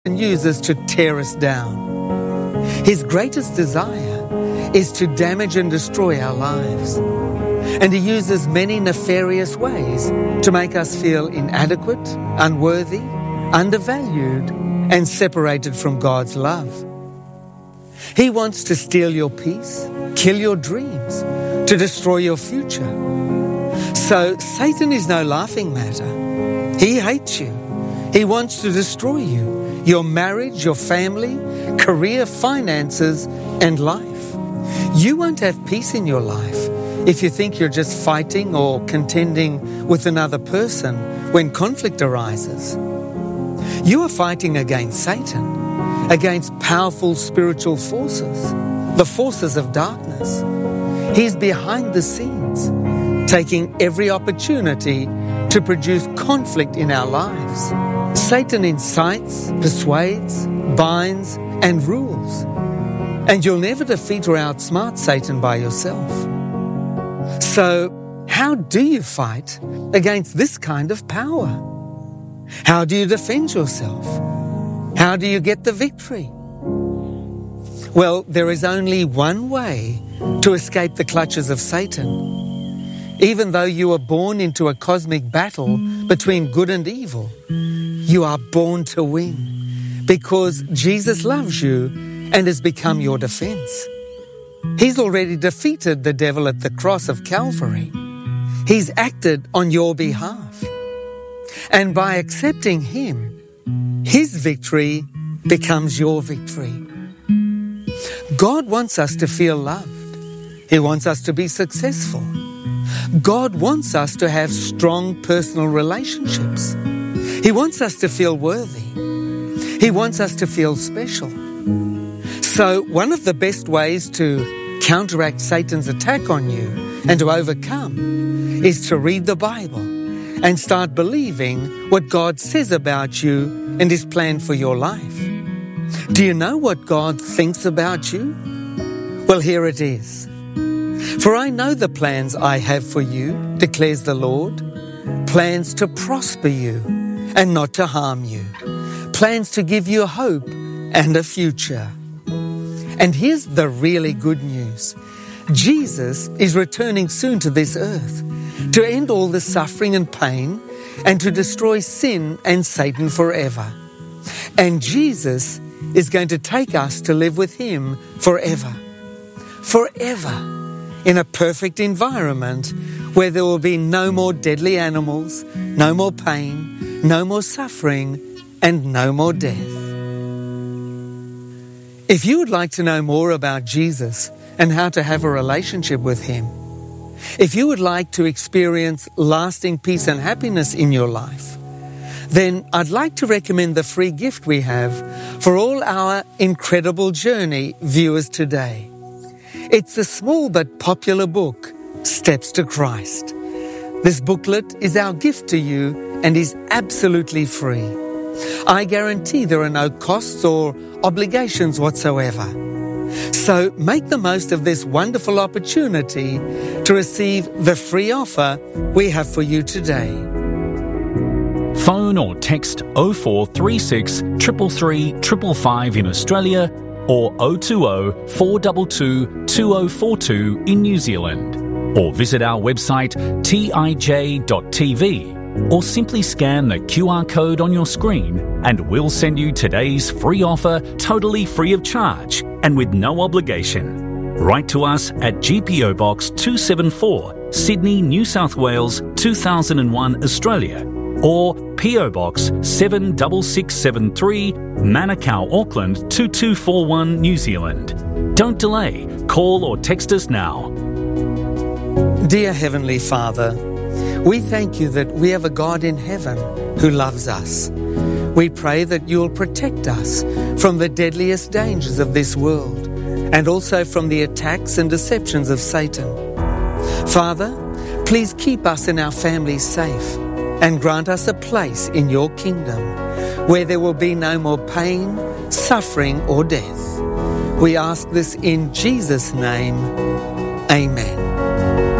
uses to tear us down. His greatest desire is to damage and destroy our lives. And he uses many nefarious ways to make us feel inadequate, unworthy, undervalued, and separated from God's love. He wants to steal your peace, kill your dreams, to destroy your future. So Satan is no laughing matter. He hates you. He wants to destroy you, your marriage, your family, career, finances, and life. You won't have peace in your life if you think you're just fighting or contending with another person when conflict arises. You are fighting against Satan, against powerful spiritual forces, the forces of darkness. He's behind the scenes, taking every opportunity to produce conflict in our lives. Satan incites, persuades, binds, and rules. And you'll never defeat or outsmart Satan by yourself. So, how do you fight against this kind of power? How do you defend yourself? How do you get the victory? Well, there is only one way to escape the clutches of Satan. Even though you were born into a cosmic battle between good and evil, you are born to win because Jesus loves you and has become your defense. He's already defeated the devil at the cross of Calvary. He's acted on your behalf. And by accepting him, his victory becomes your victory. God wants us to feel loved. He wants us to be successful. God wants us to have strong personal relationships. He wants us to feel worthy. He wants us to feel special. So one of the best ways to counteract Satan's attack on you and to overcome is to read the Bible and start believing what God says about you and his plan for your life. Do you know what God thinks about you? Well, here it is. For I know the plans I have for you, declares the Lord, plans to prosper you and not to harm you, plans to give you hope and a future. And here's the really good news. Jesus is returning soon to this earth to end all the suffering and pain and to destroy sin and Satan forever. And Jesus is going to take us to live with him forever. Forever. In a perfect environment where there will be no more deadly animals, no more pain, no more suffering, and no more death. If you would like to know more about Jesus and how to have a relationship with him, if you would like to experience lasting peace and happiness in your life, then I'd like to recommend the free gift we have for all our Incredible Journey viewers today. It's the small but popular book, Steps to Christ. This booklet is our gift to you and is absolutely free. I guarantee there are no costs or obligations whatsoever. So make the most of this wonderful opportunity to receive the free offer we have for you today. Phone or text 0436 333 555 in Australia or 020 422 2042 in New Zealand. Or visit our website tij.tv or simply scan the QR code on your screen and we'll send you today's free offer totally free of charge and with no obligation. Write to us at GPO Box 274, Sydney, New South Wales 2001, Australia, or PO Box 76673, Manukau, Auckland 2241, New Zealand. Don't delay. Call or text us now. Dear Heavenly Father, we thank you that we have a God in heaven who loves us. We pray that you'll protect us from the deadliest dangers of this world and also from the attacks and deceptions of Satan. Father, please keep us and our families safe and grant us a place in your kingdom where there will be no more pain, suffering or death. We ask this in Jesus' name. Amen.